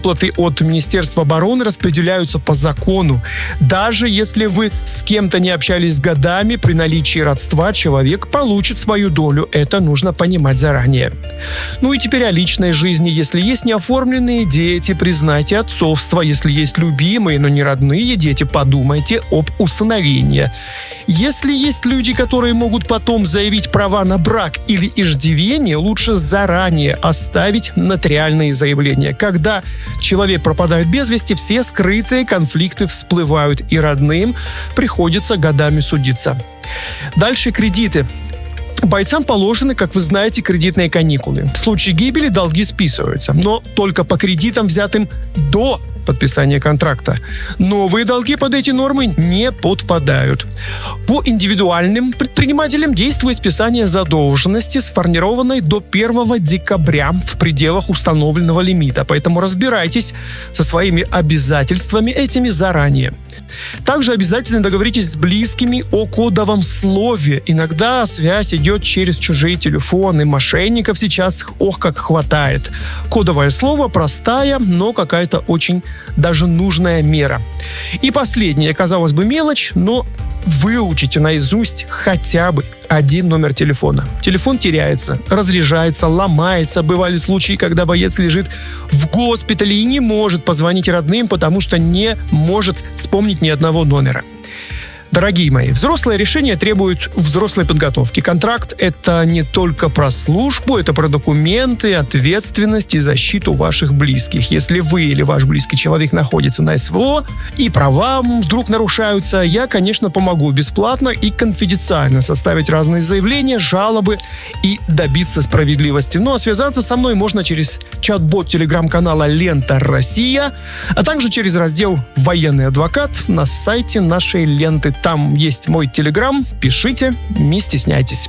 Выплаты от Министерства обороны распределяются по закону. Даже если вы с кем-то не общались годами, при наличии родства человек получит свою долю. Это нужно понимать заранее. Ну и теперь о личной жизни. Если есть неоформленные дети, признайте отцовство. Если есть любимые, но не родные дети, подумайте об усыновлении. Если есть люди, которые могут потом заявить права на брак или иждивение, лучше заранее оставить нотариальные заявления. Когда человек пропадает без вести, все скрытые конфликты всплывают, и родным приходится годами судиться. Дальше кредиты. Бойцам положены, как вы знаете, кредитные каникулы. В случае гибели долги списываются, но только по кредитам, взятым до подписания контракта. Новые долги под эти нормы не подпадают. По индивидуальным предпринимателям действует списание задолженности, сформированной до 1 декабря в пределах установленного лимита. Поэтому разбирайтесь со своими обязательствами этими заранее. Также обязательно договоритесь с близкими о кодовом слове. Иногда связь идет через чужие телефоны. Мошенников сейчас как хватает. Кодовое слово простая, но какая-то очень даже нужная мера. И последнее, казалось бы, мелочь, но выучите наизусть хотя бы один номер телефона. Телефон теряется, разряжается, ломается. Бывали случаи, когда боец лежит в госпитале и не может позвонить родным, потому что не может вспомнить ни одного номера. Дорогие мои, взрослое решение требует взрослой подготовки. Контракт — это не только про службу, это про документы, ответственность и защиту ваших близких. Если вы или ваш близкий человек находится на СВО и права вдруг нарушаются, я, конечно, помогу бесплатно и конфиденциально составить разные заявления, жалобы и добиться справедливости. Ну а связаться со мной можно через чат-бот телеграм-канала «Лента Россия», а также через раздел «Военный адвокат» на сайте нашей ленты. Там есть мой телеграм, пишите, не стесняйтесь.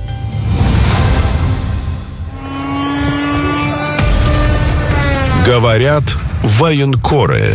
Говорят военкоры.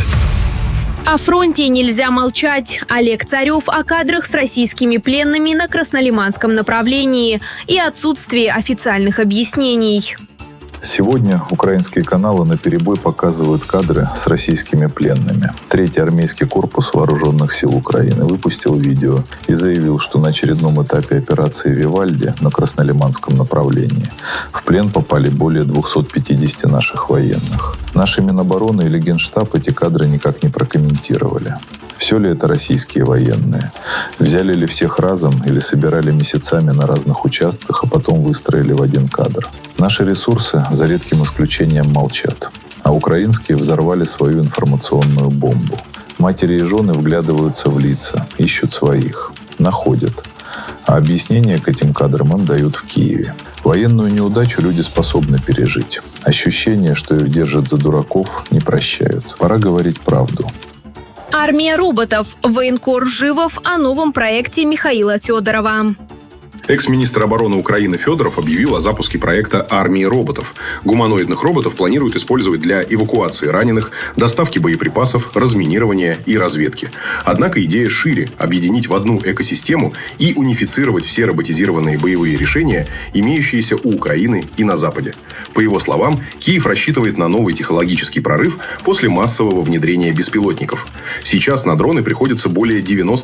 О фронте нельзя молчать. Олег Царев о кадрах с российскими пленными на Краснолиманском направлении и отсутствии официальных объяснений. Сегодня украинские каналы наперебой показывают кадры с российскими пленными. Третий армейский корпус вооруженных сил Украины выпустил видео и заявил, что на очередном этапе операции «Вивальди» на Краснолиманском направлении в плен попали более 250 наших военных. Наши Минобороны или Генштаб эти кадры никак не прокомментировали. Все ли это российские военные? Взяли ли всех разом или собирали месяцами на разных участках, а потом выстроили в один кадр? Наши ресурсы, за редким исключением, молчат. А украинские взорвали свою информационную бомбу. Матери и жены вглядываются в лица, ищут своих, находят. А объяснения к этим кадрам им дают в Киеве. Военную неудачу люди способны пережить. Ощущение, что их держат за дураков, не прощают. Пора говорить правду. Армия роботов. Военкор Живов о новом проекте Михаила Федорова. Экс-министр обороны Украины Федоров объявил о запуске проекта «Армии роботов». Гуманоидных роботов планируют использовать для эвакуации раненых, доставки боеприпасов, разминирования и разведки. Однако идея шире – объединить в одну экосистему и унифицировать все роботизированные боевые решения, имеющиеся у Украины и на Западе. По его словам, Киев рассчитывает на новый технологический прорыв после массового внедрения беспилотников. Сейчас на дроны приходится более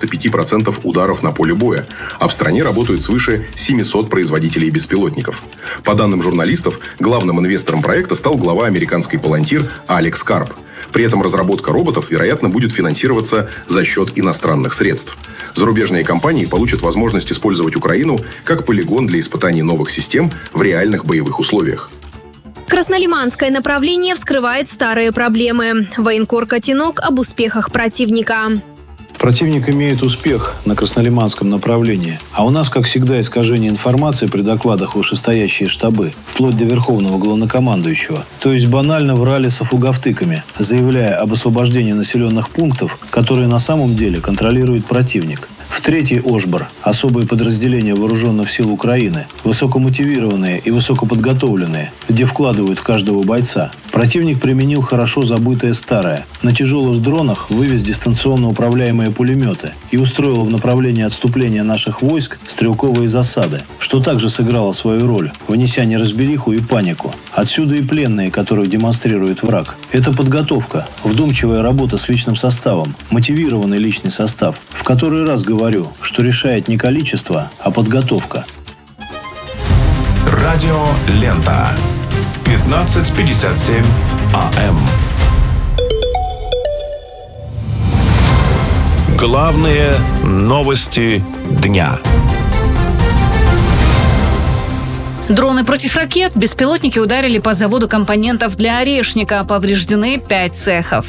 95% ударов на поле боя, а в стране работают свыше 700 производителей беспилотников. По данным журналистов, главным инвестором проекта стал глава американской Palantir Алекс Карп. При этом разработка роботов, вероятно, будет финансироваться за счет иностранных средств. Зарубежные компании получат возможность использовать Украину как полигон для испытаний новых систем в реальных боевых условиях. Краснолиманское направление вскрывает старые проблемы. Военкор Котенок об успехах противника. Противник имеет успех на Краснолиманском направлении, а у нас, как всегда, искажение информации при докладах вышестоящие штабы, вплоть до верховного главнокомандующего. То есть банально врали с афугавтыками, заявляя об освобождении населенных пунктов, которые на самом деле контролирует противник. В 3-й Ошбор, особые подразделения вооруженных сил Украины, высокомотивированные и высокоподготовленные, где вкладывают в каждого бойца. Противник применил хорошо забытое старое. На тяжелых дронах вывез дистанционно управляемые пулеметы и устроил в направлении отступления наших войск стрелковые засады, что также сыграло свою роль, внеся неразбериху и панику. Отсюда и пленные, которых демонстрирует враг. Это подготовка, вдумчивая работа с личным составом, мотивированный личный состав. В который раз говорю, что решает не количество, а подготовка. Радио Лента. 15:57 АМ. Главные новости дня. Дроны против ракет. Беспилотники ударили по заводу компонентов для орешника. Повреждены 5 цехов.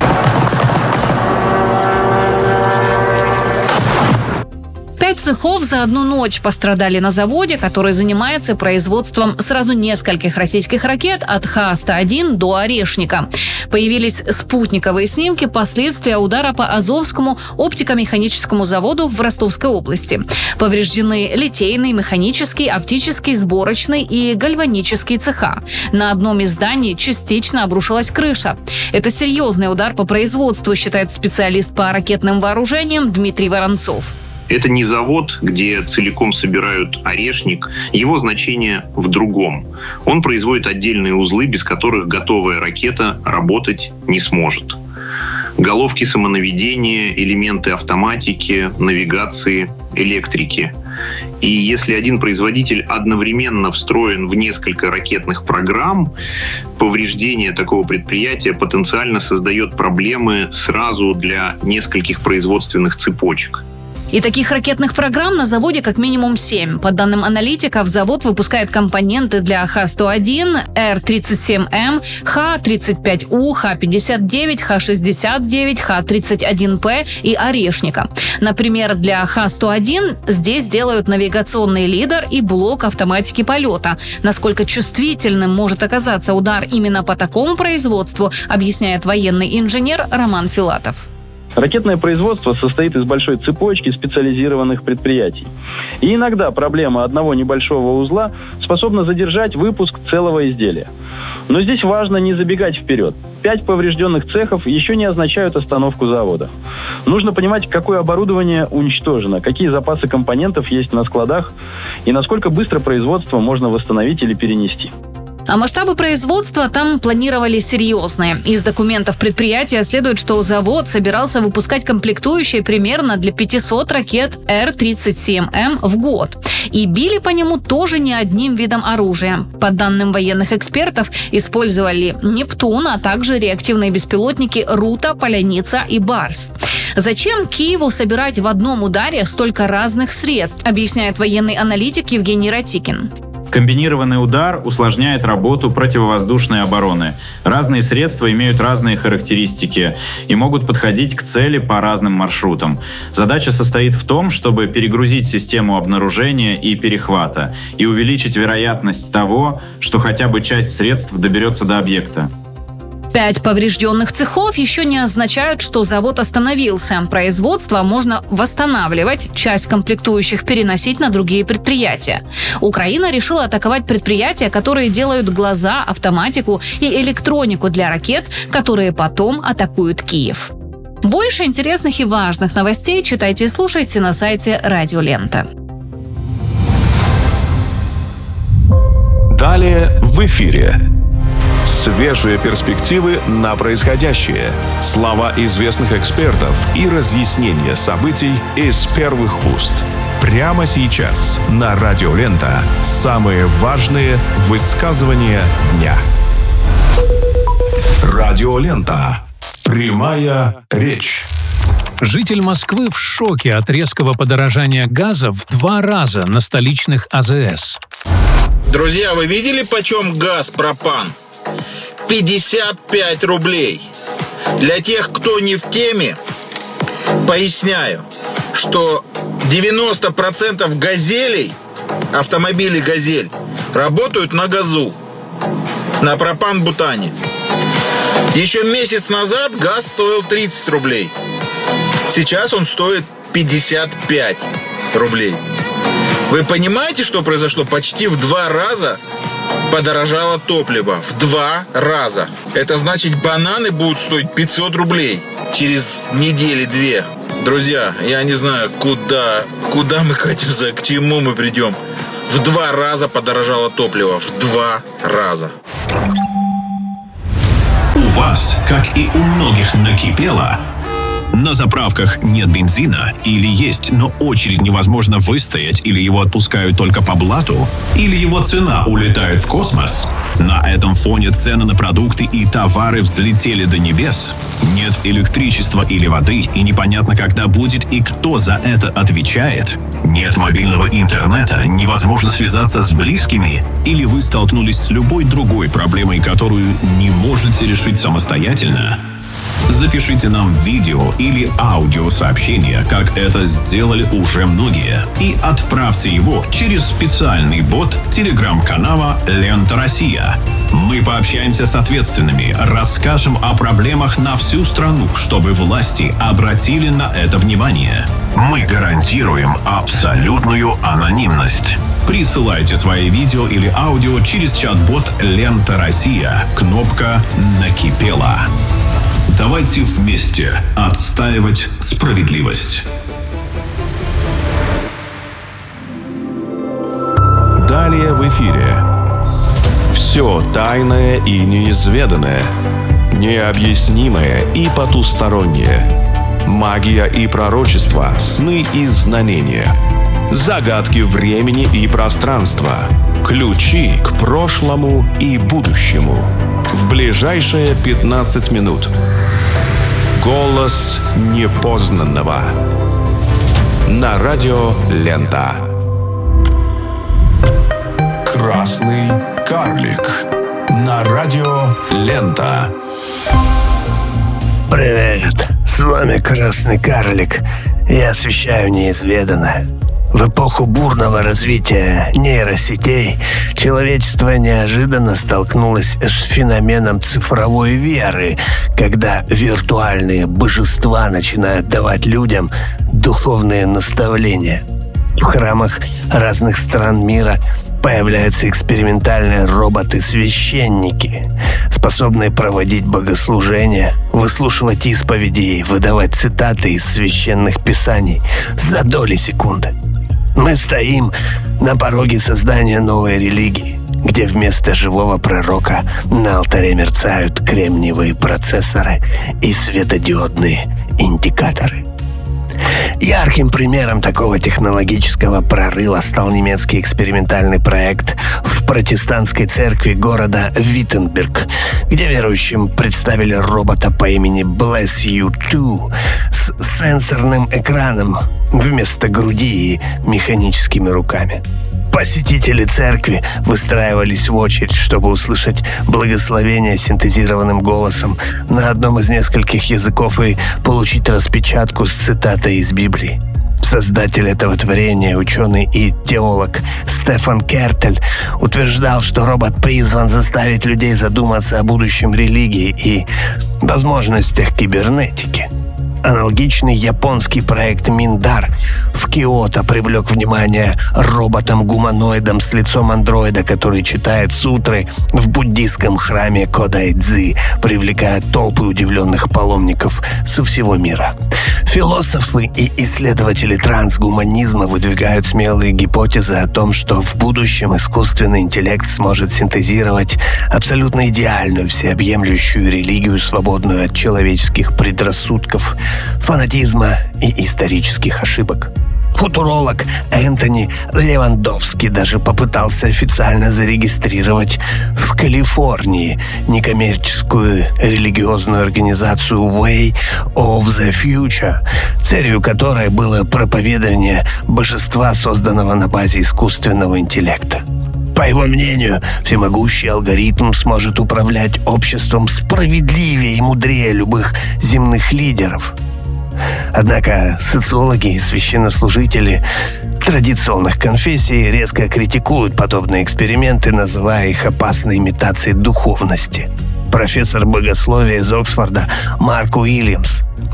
Цехов за одну ночь пострадали на заводе, который занимается производством сразу нескольких российских ракет от Х-101 до Орешника. Появились спутниковые снимки последствия удара по Азовскому оптико-механическому заводу в Ростовской области. Повреждены литейный, механический, оптический, сборочный и гальванический цеха. На одном из зданий частично обрушилась крыша. Это серьезный удар по производству, считает специалист по ракетным вооружениям Дмитрий Воронцов. Это не завод, где целиком собирают орешник. Его значение в другом. Он производит отдельные узлы, без которых готовая ракета работать не сможет. Головки самонаведения, элементы автоматики, навигации, электрики. И если один производитель одновременно встроен в несколько ракетных программ, повреждение такого предприятия потенциально создает проблемы сразу для нескольких производственных цепочек. И таких ракетных программ на заводе как минимум 7. По данным аналитиков, завод выпускает компоненты для Х-101, Р-37М, Х-35У, Х-59, Х-69, Х-31П и Орешника. Например, для Х-101 здесь делают навигационный лидер и блок автоматики полета. Насколько чувствительным может оказаться удар именно по такому производству, объясняет военный инженер Роман Филатов. Ракетное производство состоит из большой цепочки специализированных предприятий. И иногда проблема одного небольшого узла способна задержать выпуск целого изделия. Но здесь важно не забегать вперед. 5 поврежденных цехов еще не означают остановку завода. Нужно понимать, какое оборудование уничтожено, какие запасы компонентов есть на складах и насколько быстро производство можно восстановить или перенести. А масштабы производства там планировали серьезные. Из документов предприятия следует, что завод собирался выпускать комплектующие примерно для 500 ракет Р-37М в год. И били по нему тоже не одним видом оружия. По данным военных экспертов, использовали «Нептун», а также реактивные беспилотники «Рута», «Поляница» и «Барс». Зачем Киеву собирать в одном ударе столько разных средств, объясняет военный аналитик Евгений Ратикин. Комбинированный удар усложняет работу противовоздушной обороны. Разные средства имеют разные характеристики и могут подходить к цели по разным маршрутам. Задача состоит в том, чтобы перегрузить систему обнаружения и перехвата и увеличить вероятность того, что хотя бы часть средств доберется до объекта. 5 поврежденных цехов еще не означают, что завод остановился. Производство можно восстанавливать, часть комплектующих переносить на другие предприятия. Украина решила атаковать предприятия, которые делают глаза, автоматику и электронику для ракет, которые потом атакуют Киев. Больше интересных и важных новостей читайте и слушайте на сайте Радио Лента. Далее в эфире. Свежие перспективы на происходящее, слова известных экспертов и разъяснения событий из первых уст. Прямо сейчас на Радио Лента самые важные высказывания дня. Радио Лента. Прямая речь. Житель Москвы в шоке от резкого подорожания газа в 2 раза на столичных АЗС. Друзья, вы видели, почем газ пропан? 55 рублей. Для тех, кто не в теме, поясняю, что 90% газелей, автомобилей «Газель», работают на газу, на пропан-бутане. Еще месяц назад газ стоил 30 рублей. Сейчас он стоит 55 рублей. Вы понимаете, что произошло? Почти в 2 раза подорожало топливо. В 2 раза. Это значит, бананы будут стоить 500 рублей через недели-2. Друзья, я не знаю, куда мы катимся, к чему мы придем. В 2 раза подорожало топливо. В 2 раза. У вас, как и у многих, накипело. На заправках нет бензина, или есть, но очередь невозможно выстоять, или его отпускают только по блату, или его цена улетает в космос. На этом фоне цены на продукты и товары взлетели до небес. Нет электричества или воды, и непонятно, когда будет и кто за это отвечает. Нет мобильного интернета, невозможно связаться с близкими, или вы столкнулись с любой другой проблемой, которую не можете решить самостоятельно. Запишите нам видео или аудиосообщение, как это сделали уже многие, и отправьте его через специальный бот телеграм-канала «Лента Россия». Мы пообщаемся с ответственными, расскажем о проблемах на всю страну, чтобы власти обратили на это внимание. Мы гарантируем абсолютную анонимность. Присылайте свои видео или аудио через чат-бот «Лента Россия». Кнопка «Накипело». Давайте вместе отстаивать справедливость. Далее в эфире. Все тайное и неизведанное, необъяснимое и потустороннее, магия и пророчество, сны и знамения, загадки времени и пространства, ключи к прошлому и будущему. В ближайшие 15 минут. Голос непознанного. На радио «Лента». Красный карлик. На радио «Лента». Привет, с вами Красный карлик. Я освещаю неизведанное. В эпоху бурного развития нейросетей человечество неожиданно столкнулось с феноменом цифровой веры, когда виртуальные божества начинают давать людям духовные наставления. В храмах разных стран мира появляются экспериментальные роботы-священники, способные проводить богослужения, выслушивать исповеди и выдавать цитаты из священных писаний за доли секунды. Мы стоим на пороге создания новой религии, где вместо живого пророка на алтаре мерцают кремниевые процессоры и светодиодные индикаторы. Ярким примером такого технологического прорыва стал немецкий экспериментальный проект в протестантской церкви города Виттенберг, где верующим представили робота по имени Bless You 2 с сенсорным экраном вместо груди и механическими руками. Посетители церкви выстраивались в очередь, чтобы услышать благословение синтезированным голосом на одном из нескольких языков и получить распечатку с цитатой из Библии. Создатель этого творения, ученый и теолог Стефан Кертель, утверждал, что робот призван заставить людей задуматься о будущем религии и возможностях кибернетики. Аналогичный японский проект Миндар в Киото привлек внимание роботом-гуманоидом с лицом андроида, который читает сутры в буддийском храме Кодайдзи, привлекая толпы удивленных паломников со всего мира. Философы и исследователи трансгуманизма выдвигают смелые гипотезы о том, что в будущем искусственный интеллект сможет синтезировать абсолютно идеальную, всеобъемлющую религию, свободную от человеческих предрассудков, фанатизма и исторических ошибок. Футуролог Энтони Левандовский даже попытался официально зарегистрировать в Калифорнии некоммерческую религиозную организацию Way of the Future, целью которой было проповедование божества, созданного на базе искусственного интеллекта. По его мнению, всемогущий алгоритм сможет управлять обществом справедливее и мудрее любых земных лидеров. Однако социологи и священнослужители традиционных конфессий резко критикуют подобные эксперименты, называя их опасной имитацией духовности. Профессор богословия из Оксфорда Марк Уильямс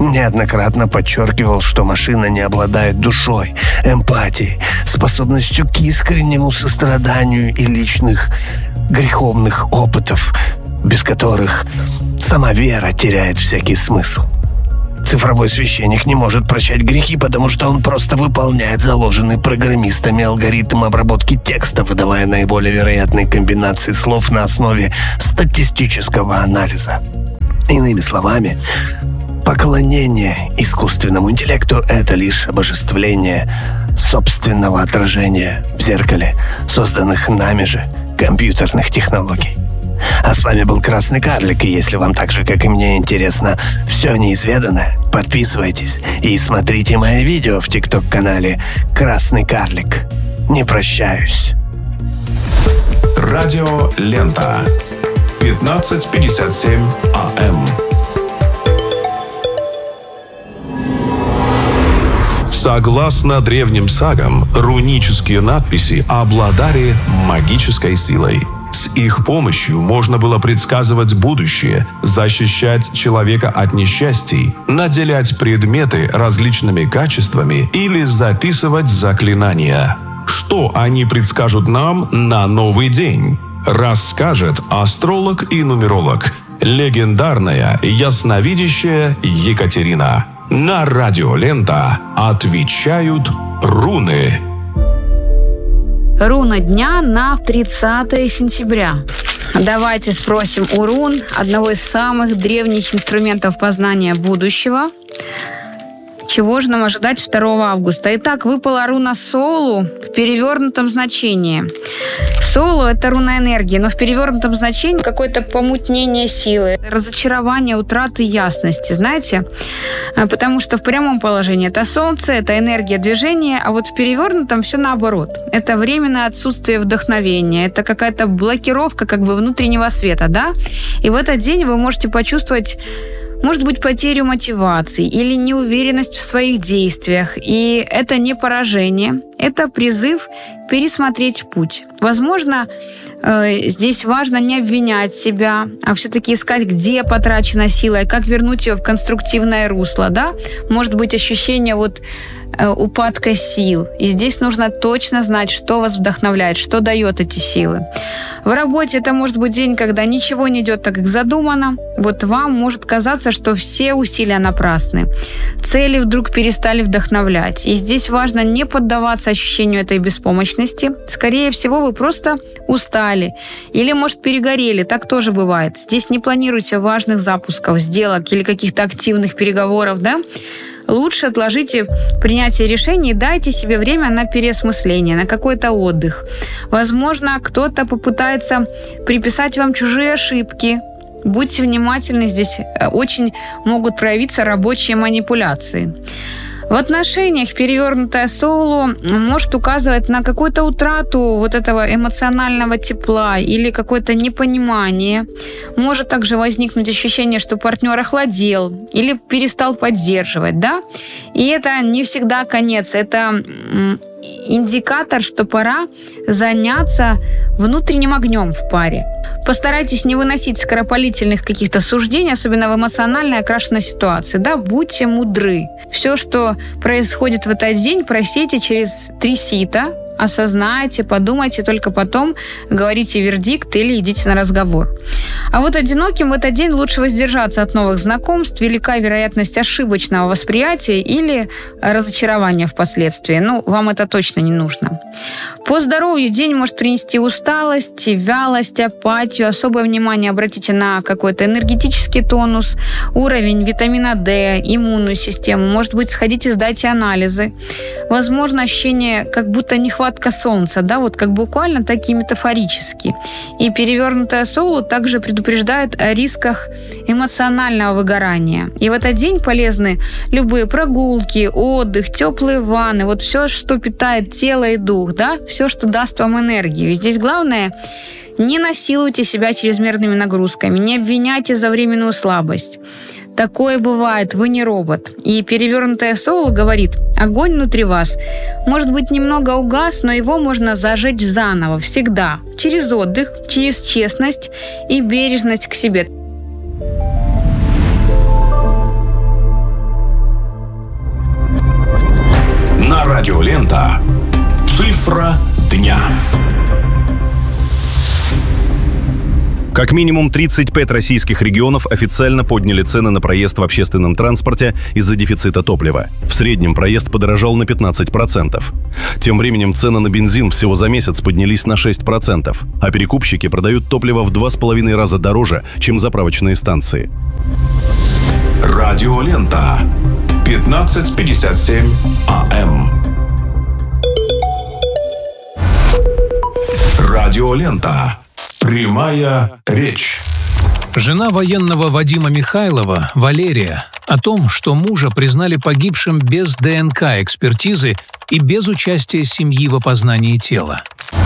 неоднократно подчеркивал, что машина не обладает душой, эмпатией, способностью к искреннему состраданию и личных греховных опытов, без которых сама вера теряет всякий смысл. Цифровой священник не может прощать грехи, потому что он просто выполняет заложенный программистами алгоритм обработки текста, выдавая наиболее вероятные комбинации слов на основе статистического анализа. Иными словами, поклонение искусственному интеллекту – это лишь обожествление собственного отражения в зеркале, созданных нами же компьютерных технологий. А с вами был Красный Карлик, и если вам так же, как и мне, интересно все неизведанное, подписывайтесь и смотрите мои видео в ТикТок-канале «Красный Карлик». Не прощаюсь. Радио Лента. 15:57 АМ. Согласно древним сагам, рунические надписи обладали магической силой. С их помощью можно было предсказывать будущее, защищать человека от несчастий, наделять предметы различными качествами или записывать заклинания. Что они предскажут нам на новый день? Расскажет астролог и нумеролог, легендарная ясновидящая Екатерина. На Радио Лента отвечают руны. Руна дня на 30 сентября. Давайте спросим у рун, одного из самых древних инструментов познания будущего. Чего же нам ожидать 2 августа? Итак, выпала руна Солу в перевернутом значении. Солу – это руна энергии, но в перевернутом значении какое-то помутнение силы, разочарование, утраты ясности, знаете? Потому что в прямом положении это солнце, это энергия движения, а вот в перевернутом все наоборот. Это временное отсутствие вдохновения, это какая-то блокировка как бы внутреннего света, да? И в этот день вы можете почувствовать, может быть, потерю мотивации или неуверенность в своих действиях. И это не поражение, это призыв пересмотреть путь. Возможно, здесь важно не обвинять себя, а все-таки искать, где потрачена сила и как вернуть ее в конструктивное русло. Да? Может быть, ощущение упадка сил. И здесь нужно точно знать, что вас вдохновляет, что дает эти силы. В работе это может быть день, когда ничего не идет так, как задумано. Вот вам может казаться, что все усилия напрасны. Цели вдруг перестали вдохновлять. И здесь важно не поддаваться ощущению этой беспомощности. Скорее всего, вы просто устали. Или, может, перегорели. Так тоже бывает. Здесь не планируйте важных запусков, сделок или каких-то активных переговоров, да? Лучше отложите принятие решений и дайте себе время на переосмысление, на какой-то отдых. Возможно, кто-то попытается приписать вам чужие ошибки. Будьте внимательны, здесь очень могут проявиться рабочие манипуляции. В отношениях перевернутая Солу может указывать на какую-то утрату вот этого эмоционального тепла или какое-то непонимание. Может также возникнуть ощущение, что партнер охладел или перестал поддерживать, да? И это не всегда конец, это индикатор, что пора заняться внутренним огнем в паре. Постарайтесь не выносить скоропалительных каких-то суждений, особенно в эмоционально окрашенной ситуации. Да? Будьте мудры. Все, что происходит в этот день, просейте через 3 сита, осознайте, подумайте, только потом говорите вердикт или идите на разговор. А вот одиноким в этот день лучше воздержаться от новых знакомств. Велика вероятность ошибочного восприятия или разочарования впоследствии. Вам это точно не нужно. По здоровью день может принести усталость, вялость, апатию. Особое внимание обратите на какой-то энергетический тонус, уровень витамина D, иммунную систему. Может быть, сходите, сдайте анализы. Возможно, ощущение, как будто нехватка солнца, да, вот как буквально, так и метафорически. И перевернутая Солу также предупреждает о рисках эмоционального выгорания. И в этот день полезны любые прогулки, отдых, теплые ванны, вот все, что питает тело и дух, да, все, что даст вам энергию. И здесь главное, не насилуйте себя чрезмерными нагрузками, не обвиняйте за временную слабость. Такое бывает, вы не робот. И перевернутая Солу говорит, огонь внутри вас может быть немного угас, но его можно зажечь заново, всегда. Через отдых, через честность и бережность к себе. Цифра дня. Как минимум 35 российских регионов официально подняли цены на проезд в общественном транспорте из-за дефицита топлива. В среднем проезд подорожал на 15%. Тем временем цены на бензин всего за месяц поднялись на 6%, а перекупщики продают топливо в 2,5 раза дороже, чем заправочные станции. Радиолента. 15:57 АМ. Радиолента. Прямая речь. Жена военного Вадима Михайлова, Валерия, о том, что мужа признали погибшим без ДНК-экспертизы и без участия семьи в опознании тела.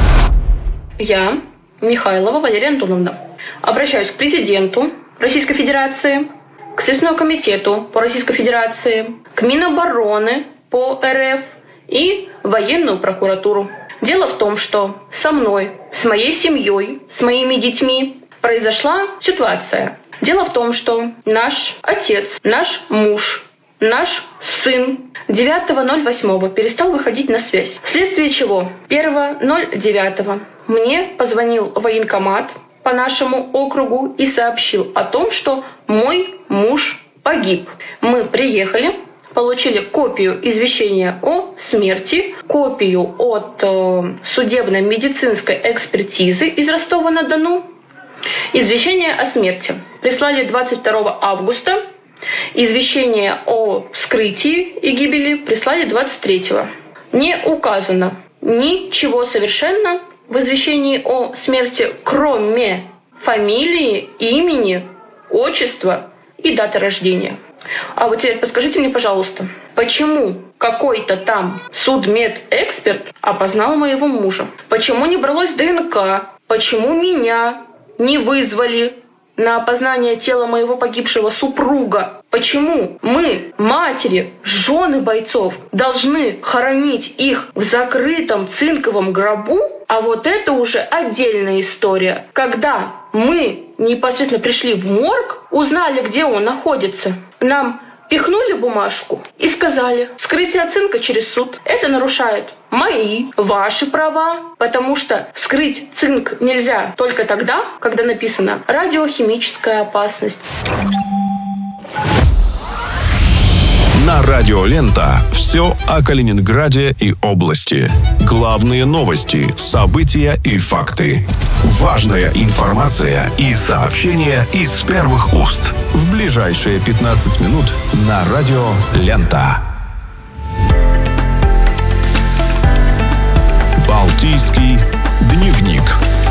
Я, Михайлова Валерия Антоновна, обращаюсь к президенту Российской Федерации, к Следственному комитету по Российской Федерации, к Минобороны по РФ и военную прокуратуру. Дело в том, что со мной, с моей семьей, с моими детьми произошла ситуация. Дело в том, что наш отец, наш муж, наш сын 9.08 перестал выходить на связь. Вследствие чего 1.09 мне позвонил военкомат по нашему округу и сообщил о том, что мой муж погиб. Мы приехали, получили копию извещения о смерти, копию от судебно-медицинской экспертизы из Ростова-на-Дону, извещение о смерти. Прислали 22 августа, извещение о вскрытии и гибели прислали 23-го. Не указано ничего совершенно в извещении о смерти, кроме фамилии, имени, отчества и даты рождения. А вот теперь подскажите мне, пожалуйста, почему какой-то там судмедэксперт опознал моего мужа? Почему не бралось ДНК? Почему меня не вызвали на опознание тела моего погибшего супруга? Почему мы, матери, жены бойцов, должны хоронить их в закрытом цинковом гробу? А вот это уже отдельная история. Когда мы непосредственно пришли в морг, узнали, где он находится, нам пихнули бумажку и сказали: вскрытие цинка через суд. Это нарушает мои, ваши права, потому что вскрыть цинк нельзя только тогда, когда написано «радиохимическая опасность». На Радиолента все о Калининграде и области. Главные новости, события и факты. Важная информация и сообщения из первых уст. В ближайшие 15 минут на Радиолента. Балтийский дневник.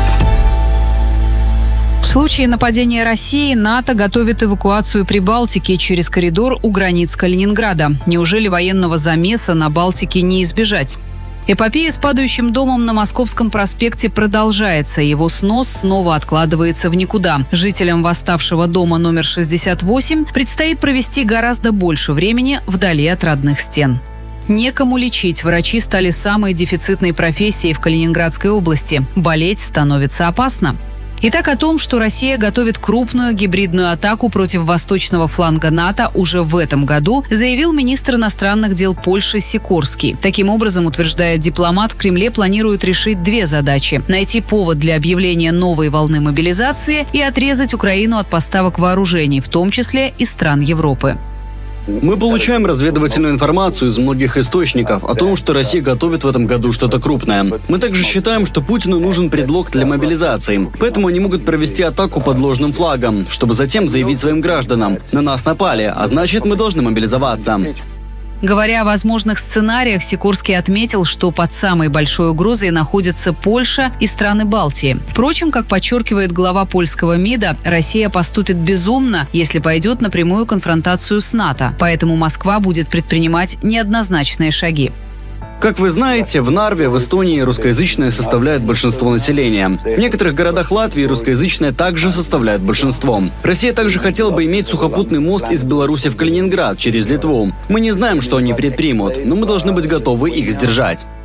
В случае нападения России НАТО готовит эвакуацию Прибалтики через коридор у границ Калининграда. Неужели военного замеса на Балтике не избежать? Эпопея с падающим домом на Московском проспекте продолжается. Его снос снова откладывается в никуда. Жителям восставшего дома номер 68 предстоит провести гораздо больше времени вдали от родных стен. Некому лечить. Врачи стали самой дефицитной профессией в Калининградской области. Болеть становится опасно. Итак, о том, что Россия готовит крупную гибридную атаку против восточного фланга НАТО уже в этом году, заявил министр иностранных дел Польши Сикорский. Таким образом, утверждает дипломат, в Кремле планируют решить две задачи: найти повод для объявления новой волны мобилизации и отрезать Украину от поставок вооружений, в том числе из стран Европы. Мы получаем разведывательную информацию из многих источников о том, что Россия готовит в этом году что-то крупное. Мы также считаем, что Путину нужен предлог для мобилизации. Поэтому они могут провести атаку под ложным флагом, чтобы затем заявить своим гражданам: на нас напали, а значит, мы должны мобилизоваться. Говоря о возможных сценариях, Сикорский отметил, что под самой большой угрозой находятся Польша и страны Балтии. Впрочем, как подчеркивает глава польского МИДа, Россия поступит безумно, если пойдет на прямую конфронтацию с НАТО. Поэтому Москва будет предпринимать неоднозначные шаги. Как вы знаете, в Нарве, в Эстонии, русскоязычные составляют большинство населения. В некоторых городах Латвии русскоязычные также составляют большинство. Россия также хотела бы иметь сухопутный мост из Беларуси в Калининград через Литву. Мы не знаем, что они предпримут, но мы должны быть готовы их сдержать.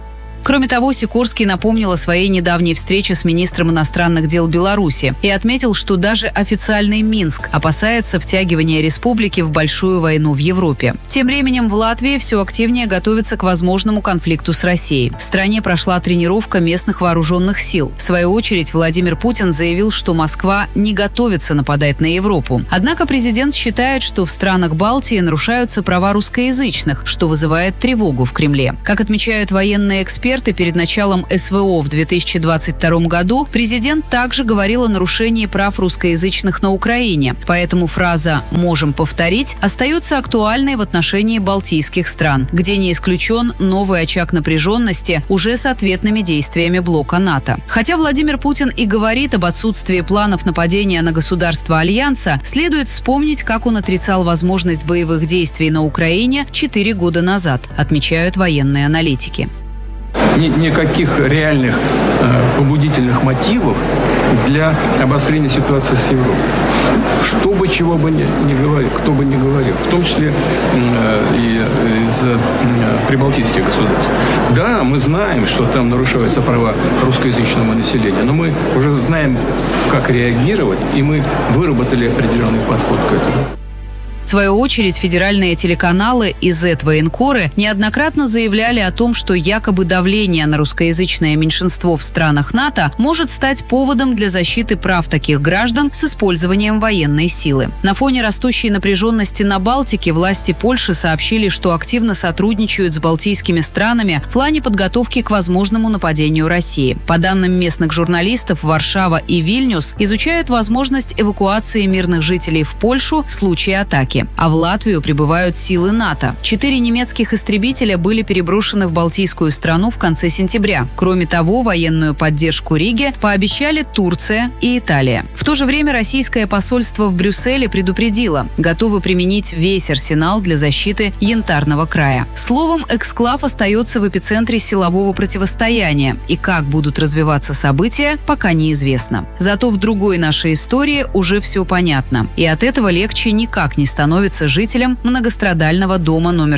Кроме того, Сикорский напомнил о своей недавней встрече с министром иностранных дел Беларуси и отметил, что даже официальный Минск опасается втягивания республики в большую войну в Европе. Тем временем в Латвии все активнее готовится к возможному конфликту с Россией. В стране прошла тренировка местных вооруженных сил. В свою очередь, Владимир Путин заявил, что Москва не готовится нападать на Европу. Однако президент считает, что в странах Балтии нарушаются права русскоязычных, что вызывает тревогу в Кремле. Как отмечают военные эксперты, перед началом СВО в 2022 году президент также говорил о нарушении прав русскоязычных на Украине. Поэтому фраза «можем повторить» остается актуальной в отношении балтийских стран, где не исключен новый очаг напряженности уже с ответными действиями блока НАТО. Хотя Владимир Путин и говорит об отсутствии планов нападения на государства Альянса, следует вспомнить, как он отрицал возможность боевых действий на Украине 4 года назад, отмечают военные аналитики. Никаких реальных побудительных мотивов для обострения ситуации с Европой. Что бы, чего бы ни говорил, кто бы ни говорил, в том числе и из прибалтийских государств. Да, мы знаем, что там нарушаются права русскоязычного населения, но мы уже знаем, как реагировать, и мы выработали определенный подход к этому. В свою очередь, федеральные телеканалы и Z-военкоры неоднократно заявляли о том, что якобы давление на русскоязычное меньшинство в странах НАТО может стать поводом для защиты прав таких граждан с использованием военной силы. На фоне растущей напряженности на Балтике власти Польши сообщили, что активно сотрудничают с балтийскими странами в плане подготовки к возможному нападению России. По данным местных журналистов, Варшава и Вильнюс изучают возможность эвакуации мирных жителей в Польшу в случае атаки. А в Латвию прибывают силы НАТО. 4 немецких истребителя были переброшены в Балтийскую страну в конце сентября. Кроме того, военную поддержку Риге пообещали Турция и Италия. В то же время российское посольство в Брюсселе предупредило, готовы применить весь арсенал для защиты Янтарного края. Словом, эксклав остается в эпицентре силового противостояния, и как будут развиваться события, пока неизвестно. Зато в другой нашей истории уже все понятно, и от этого легче никак не становится жителям многострадального дома номер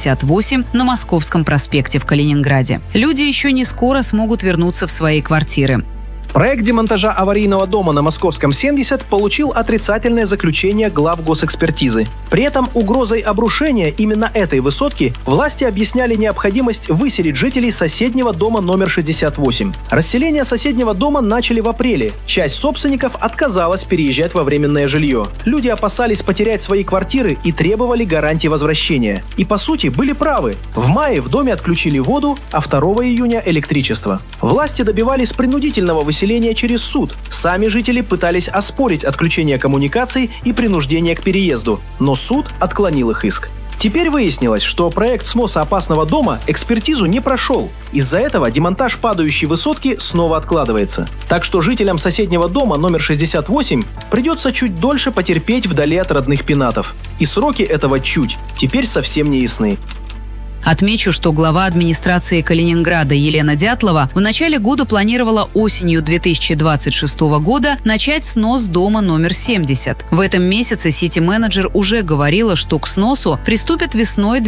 68 на Московском проспекте в Калининграде. Люди еще не скоро смогут вернуться в свои квартиры. Проект демонтажа аварийного дома на Московском 70 получил отрицательное заключение глав госэкспертизы. При этом угрозой обрушения именно этой высотки власти объясняли необходимость выселить жителей соседнего дома номер 68. Расселение соседнего дома начали в апреле. Часть собственников отказалась переезжать во временное жилье. Люди опасались потерять свои квартиры и требовали гарантии возвращения. И по сути были правы. В мае в доме отключили воду, а 2 июня электричество. Власти добивались принудительного выселения через суд. Сами жители пытались оспорить отключение коммуникаций и принуждение к переезду, но суд отклонил их иск. Теперь выяснилось, что проект сноса опасного дома экспертизу не прошел. Из-за этого демонтаж падающей высотки снова откладывается. Так что жителям соседнего дома номер 68 придется чуть дольше потерпеть вдали от родных пенатов. И сроки этого чуть теперь совсем не ясны. Отмечу, что глава администрации Калининграда Елена Дятлова в начале года планировала осенью 2026 года начать снос дома номер 70. В этом месяце сити-менеджер уже говорила, что к сносу приступят весной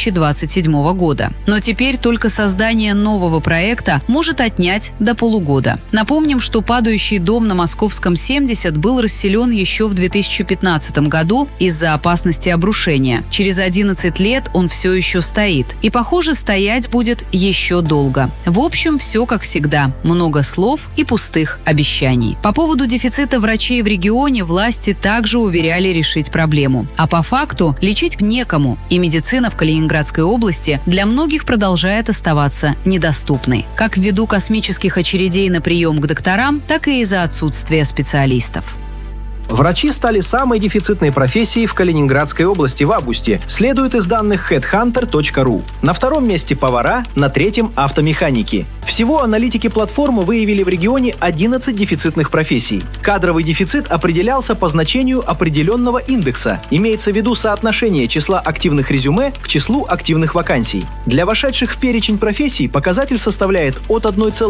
2027 года. Но теперь только создание нового проекта может отнять до полугода. Напомним, что падающий дом на Московском 70 был расселен еще в 2015 году из-за опасности обрушения. Через 11 лет он все еще стоит. И, похоже, стоять будет еще долго. В общем, все как всегда. Много слов и пустых обещаний. По поводу дефицита врачей в регионе власти также уверяли решить проблему. А по факту лечить некому. И медицина в Калининградской области для многих продолжает оставаться недоступной. Как ввиду космических очередей на прием к докторам, так и из-за отсутствия специалистов. Врачи стали самой дефицитной профессией в Калининградской области в августе, следует из данных headhunter.ru. На 2-м месте повара, на 3-м автомеханики. Всего аналитики платформы выявили в регионе 11 дефицитных профессий. Кадровый дефицит определялся по значению определенного индекса. Имеется в виду соотношение числа активных резюме к числу активных вакансий. Для вошедших в перечень профессий показатель составляет от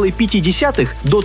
1,5 до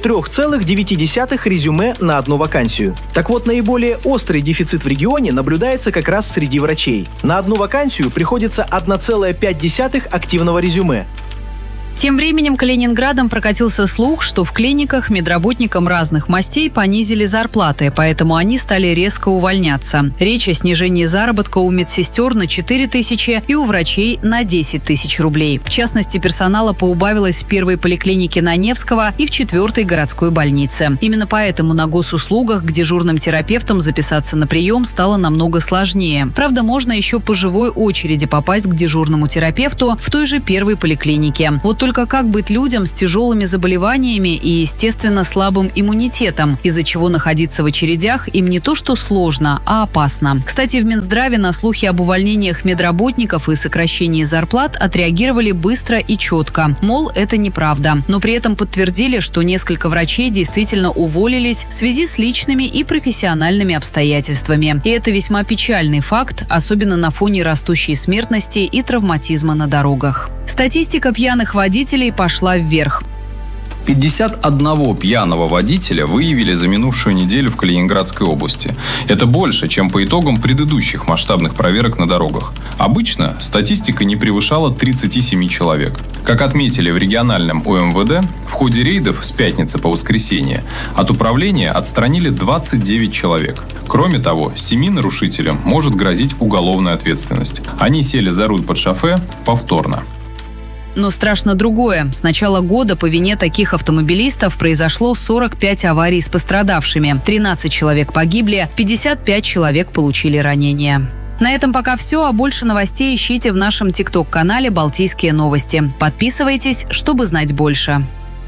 3,9 резюме на одну вакансию. Так вот, наиболее острый дефицит в регионе наблюдается как раз среди врачей. На одну вакансию приходится 1,5 активного резюме. Тем временем Калининградом прокатился слух, что в клиниках медработникам разных мастей понизили зарплаты, поэтому они стали резко увольняться. Речь о снижении заработка у медсестер на 4 тысячи и у врачей на 10 тысяч рублей. В частности, персонала поубавилось в первой поликлинике на Невского и в 4-й городской больнице. Именно поэтому на госуслугах к дежурным терапевтам записаться на прием стало намного сложнее. Правда, можно еще по живой очереди попасть к дежурному терапевту в той же первой поликлинике. Вот только как быть людям с тяжелыми заболеваниями и, естественно, слабым иммунитетом, из-за чего находиться в очередях им не то что сложно, а опасно. Кстати, в Минздраве на слухи об увольнениях медработников и сокращении зарплат отреагировали быстро и четко. Мол, это неправда. Но при этом подтвердили, что несколько врачей действительно уволились в связи с личными и профессиональными обстоятельствами. И это весьма печальный факт, особенно на фоне растущей смертности и травматизма на дорогах. Статистика пьяных водителей пошла вверх. 51 пьяного водителя выявили за минувшую неделю в Калининградской области. Это больше, чем по итогам предыдущих масштабных проверок на дорогах. Обычно статистика не превышала 37 человек. Как отметили в региональном УМВД, в ходе рейдов с пятницы по воскресенье от управления отстранили 29 человек. Кроме того, 7 нарушителям может грозить уголовная ответственность. Они сели за руль под шофе повторно. Но страшно другое. С начала года по вине таких автомобилистов произошло 45 аварий с пострадавшими. 13 человек погибли, 55 человек получили ранения. На этом пока все, а больше новостей ищите в нашем ТикТок-канале «Балтийские новости». Подписывайтесь, чтобы знать больше.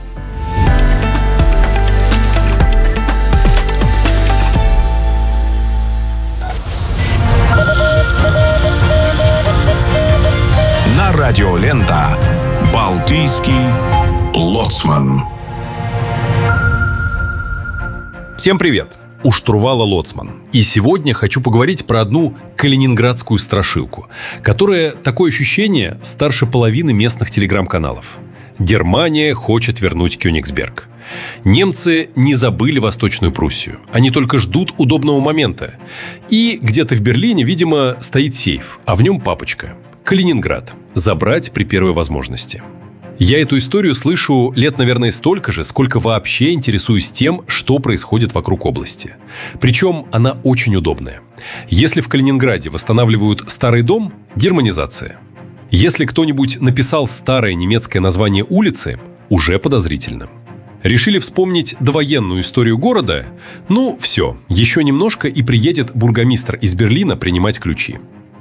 На радио Лента «Балтийский лоцман». Всем привет! У штурвала лоцман. И сегодня хочу поговорить про одну калининградскую страшилку, которая, такое ощущение, старше половины местных телеграм-каналов. Германия хочет вернуть Кёнигсберг. Немцы не забыли Восточную Пруссию. Они только ждут удобного момента. И где-то в Берлине, видимо, стоит сейф, а в нем папочка. Калининград. Забрать при первой возможности. Я эту историю слышу лет, наверное, столько же, сколько вообще интересуюсь тем, что происходит вокруг области. Причем она очень удобная. Если в Калининграде восстанавливают старый дом – германизация. Если кто-нибудь написал старое немецкое название улицы – уже подозрительно. Решили вспомнить довоенную историю города? Ну, все, еще немножко и приедет бургомистр из Берлина принимать ключи.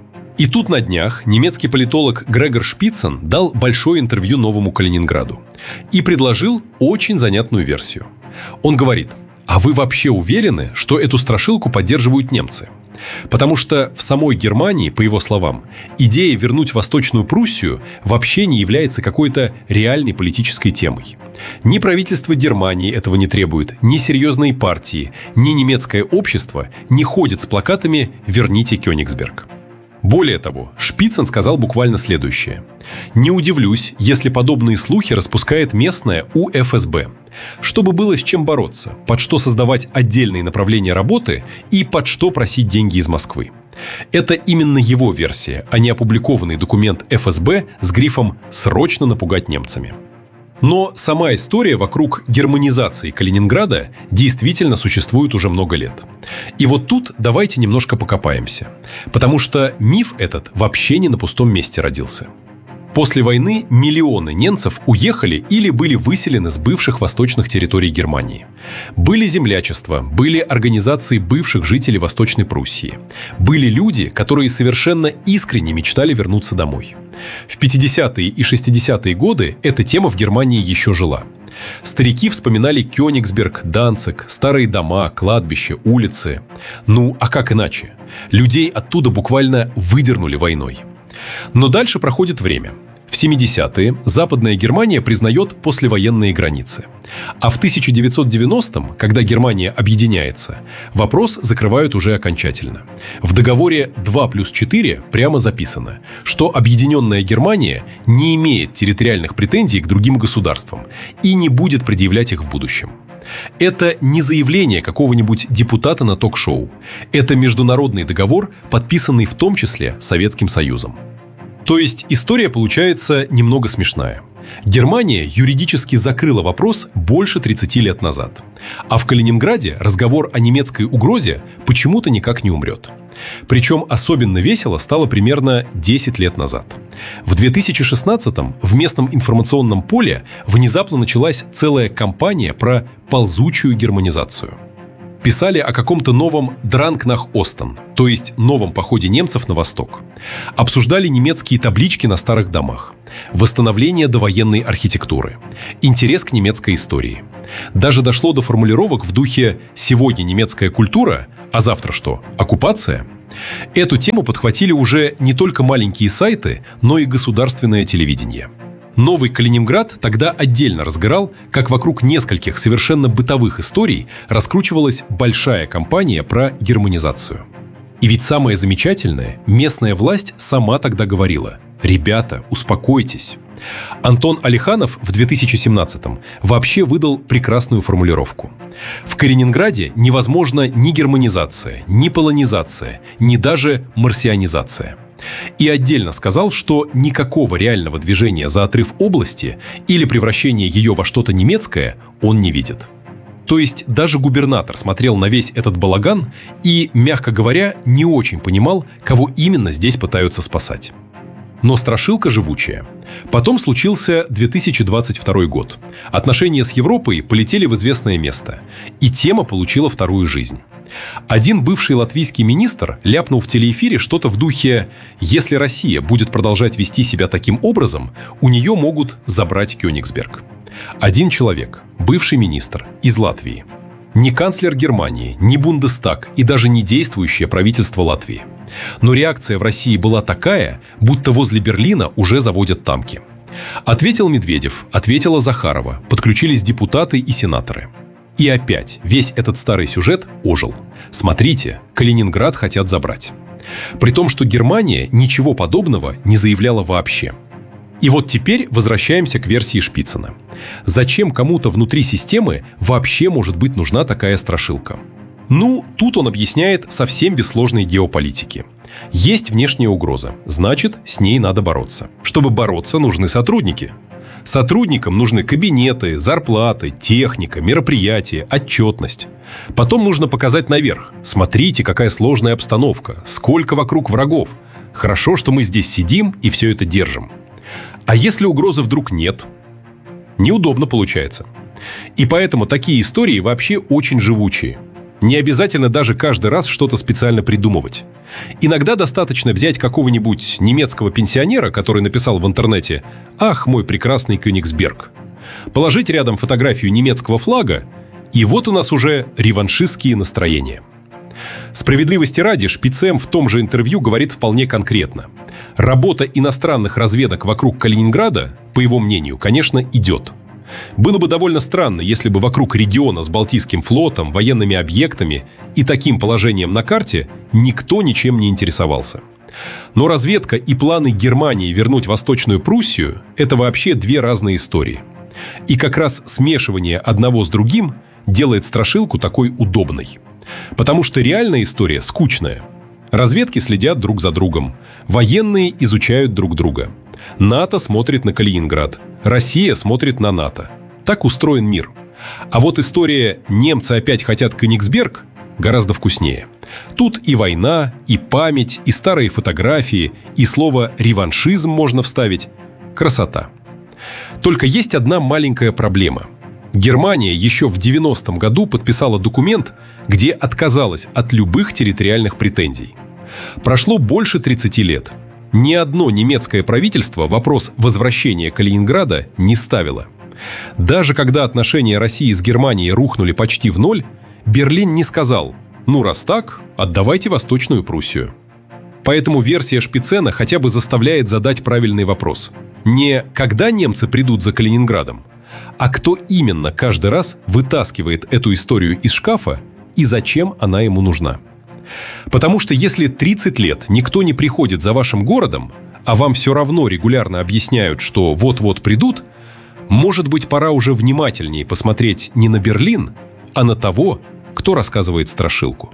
И тут на днях немецкий политолог Грегор Шпицен дал большое интервью «Новому Калининграду» и предложил очень занятную версию. Он говорит: а вы вообще уверены, что эту страшилку поддерживают немцы? Потому что в самой Германии, по его словам, идея вернуть Восточную Пруссию вообще не является какой-то реальной политической темой. Ни правительство Германии этого не требует, ни серьезные партии, ни немецкое общество не ходят с плакатами «Верните Кёнигсберг». Более того, Шпицен сказал буквально следующее: «Не удивлюсь, если подобные слухи распускает местная УФСБ, чтобы было с чем бороться, под что создавать отдельные направления работы и под что просить деньги из Москвы». Это именно его версия, а не опубликованный документ ФСБ с грифом «Срочно напугать немцами». Но сама история вокруг германизации Калининграда действительно существует уже много лет. И вот тут давайте немножко покопаемся. Потому что миф этот вообще не на пустом месте родился. После войны миллионы немцев уехали или были выселены с бывших восточных территорий Германии. Были землячества, были организации бывших жителей Восточной Пруссии. Были люди, которые совершенно искренне мечтали вернуться домой. В 50-е и 60-е годы эта тема в Германии еще жила. Старики вспоминали Кёнигсберг, Данциг, старые дома, кладбища, улицы. Ну, а как иначе? Людей оттуда буквально выдернули войной. Но дальше проходит время. В 70-е Западная Германия признает послевоенные границы. А в 1990-м, когда Германия объединяется, вопрос закрывают уже окончательно. В договоре 2+4 прямо записано, что объединенная Германия не имеет территориальных претензий к другим государствам и не будет предъявлять их в будущем. Это не заявление какого-нибудь депутата на ток-шоу. Это международный договор, подписанный в том числе Советским Союзом. То есть история получается немного смешная. Германия юридически закрыла вопрос больше 30 лет назад. А в Калининграде разговор о немецкой угрозе почему-то никак не умрет. Причем особенно весело стало примерно 10 лет назад. В 2016-м в местном информационном поле внезапно началась целая кампания про ползучую германизацию. Писали о каком-то новом «Дранг нах Остен», то есть новом походе немцев на восток. Обсуждали немецкие таблички на старых домах, восстановление довоенной архитектуры, интерес к немецкой истории. Даже дошло до формулировок в духе «сегодня немецкая культура, а завтра что? Оккупация?». Эту тему подхватили уже не только маленькие сайты, но и государственное телевидение. Новый Калининград тогда отдельно разгорал, как вокруг нескольких совершенно бытовых историй раскручивалась большая кампания про германизацию. И ведь самое замечательное, местная власть сама тогда говорила: «Ребята, успокойтесь». Антон Алиханов в 2017-м вообще выдал прекрасную формулировку. В Калининграде невозможна ни германизация, ни полонизация, ни даже марсианизация. И отдельно сказал, что никакого реального движения за отрыв области или превращения ее во что-то немецкое он не видит. То есть даже губернатор смотрел на весь этот балаган и, мягко говоря, не очень понимал, кого именно здесь пытаются спасать. Но страшилка живучая. Потом случился 2022 год. Отношения с Европой полетели в известное место. И тема получила вторую жизнь. Один бывший латвийский министр ляпнул в телеэфире что-то в духе: «Если Россия будет продолжать вести себя таким образом, у нее могут забрать Кёнигсберг». Один человек, бывший министр из Латвии. Ни канцлер Германии, ни Бундестаг и даже не действующее правительство Латвии. Но реакция в России была такая, будто возле Берлина уже заводят танки. Ответил Медведев, ответила Захарова, подключились депутаты и сенаторы. И опять весь этот старый сюжет ожил. Смотрите, Калининград хотят забрать. При том, что Германия ничего подобного не заявляла вообще. И вот теперь возвращаемся к версии Шпицына. Зачем кому-то внутри системы вообще может быть нужна такая страшилка? Ну, тут он объясняет совсем без сложной геополитики. Есть внешняя угроза, значит, с ней надо бороться. Чтобы бороться, нужны сотрудники. Сотрудникам нужны кабинеты, зарплаты, техника, мероприятия, отчетность. Потом нужно показать наверх. Смотрите, какая сложная обстановка, сколько вокруг врагов. Хорошо, что мы здесь сидим и все это держим. А если угрозы вдруг нет? Неудобно получается. И поэтому такие истории вообще очень живучие. Не обязательно даже каждый раз что-то специально придумывать. Иногда достаточно взять какого-нибудь немецкого пенсионера, который написал в интернете: «Ах, мой прекрасный Кёнигсберг», положить рядом фотографию немецкого флага, и вот у нас уже реваншистские настроения. Справедливости ради, Шпицем в том же интервью говорит вполне конкретно. Работа иностранных разведок вокруг Калининграда, по его мнению, конечно, идет. Было бы довольно странно, если бы вокруг региона с Балтийским флотом, военными объектами и таким положением на карте никто ничем не интересовался. Но разведка и планы Германии вернуть Восточную Пруссию – это вообще две разные истории. И как раз смешивание одного с другим делает страшилку такой удобной. Потому что реальная история скучная. Разведки следят друг за другом. Военные изучают друг друга. НАТО смотрит на Калининград. Россия смотрит на НАТО. Так устроен мир. А вот история «немцы опять хотят Кёнигсберг» гораздо вкуснее. Тут и война, и память, и старые фотографии, и слово «реваншизм» можно вставить. Красота. Только есть одна маленькая проблема. Германия еще в 90-м году подписала документ, где отказалась от любых территориальных претензий. Прошло больше 30 лет. Ни одно немецкое правительство вопрос возвращения Калининграда не ставило. Даже когда отношения России с Германией рухнули почти в ноль, Берлин не сказал: «Ну, раз так, отдавайте Восточную Пруссию». Поэтому версия Шпицена хотя бы заставляет задать правильный вопрос. Не «когда немцы придут за Калининградом?», а кто именно каждый раз вытаскивает эту историю из шкафа и зачем она ему нужна. Потому что если 30 лет никто не приходит за вашим городом, а вам все равно регулярно объясняют, что вот-вот придут, может быть, пора уже внимательнее посмотреть не на Берлин, а на того, кто рассказывает страшилку.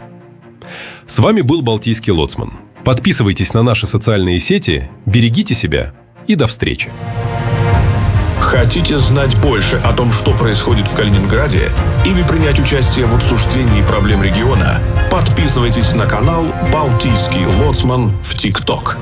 С вами был Балтийский лоцман. Подписывайтесь на наши социальные сети, берегите себя и до встречи. Хотите знать больше о том, что происходит в Калининграде, или принять участие в обсуждении проблем региона? Подписывайтесь на канал «Балтийский лоцман» в ТикТок.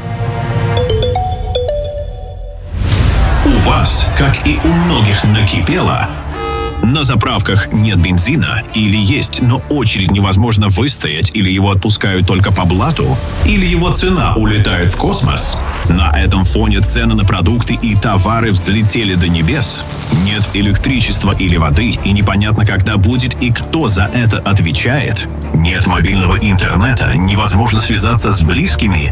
У вас, как и у многих, накипело? На заправках нет бензина или есть, но очередь невозможно выстоять, или его отпускают только по блату, или его цена улетает в космос? На этом фоне цены на продукты и товары взлетели до небес? Нет электричества или воды, и непонятно, когда будет и кто за это отвечает? Нет мобильного интернета, невозможно связаться с близкими,